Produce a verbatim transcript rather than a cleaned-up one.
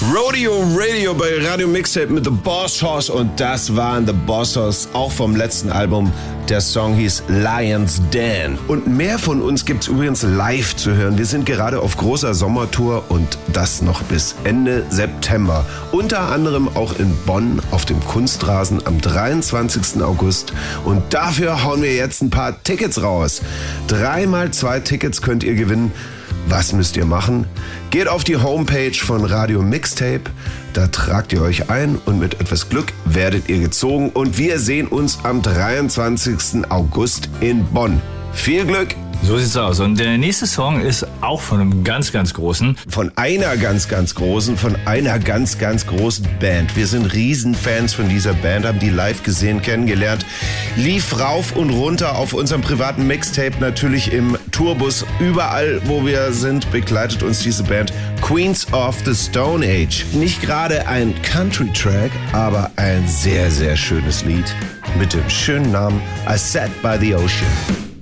Rodeo Radio bei Radio Mixtape mit The Boss Hoss und das waren The Boss Hoss, auch vom letzten Album. Der Song hieß Lions Den. Und mehr von uns gibt's übrigens live zu hören. Wir sind gerade auf großer Sommertour und das noch bis Ende September. Unter anderem auch in Bonn auf dem Kunstrasen am dreiundzwanzigsten August. Und dafür hauen wir jetzt ein paar Tickets raus. Dreimal zwei Tickets könnt ihr gewinnen. Was müsst ihr machen? Geht auf die Homepage von Radio Mixtape, da tragt ihr euch ein und mit etwas Glück werdet ihr gezogen und wir sehen uns am dreiundzwanzigsten August in Bonn. Viel Glück! So sieht's aus. Und der nächste Song ist auch von einem ganz, ganz großen. Von einer ganz, ganz großen, von einer ganz, ganz großen Band. Wir sind Riesenfans von dieser Band, haben die live gesehen, kennengelernt. Lief rauf und runter auf unserem privaten Mixtape, natürlich im Tourbus. Überall, wo wir sind, begleitet uns diese Band. Queens of the Stone Age. Nicht gerade ein Country-Track, aber ein sehr, sehr schönes Lied mit dem schönen Namen I Sat by the Ocean.